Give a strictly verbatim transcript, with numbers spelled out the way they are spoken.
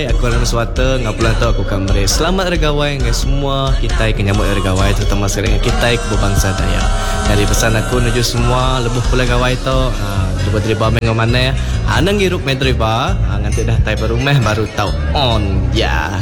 regawai, aku nama suata ngapulan tu aku kamre. Selamat regawai dengan semua kita yang nyambut regawai, terutama sekali dengan kita ke berbangsa Dayak. Dari pesan aku nuju semua lebuh pula gawai tu, uh, cuba terima dengan mana ya. Anang girup main terima, uh, nanti dah tai baru meh baru tahu on ya.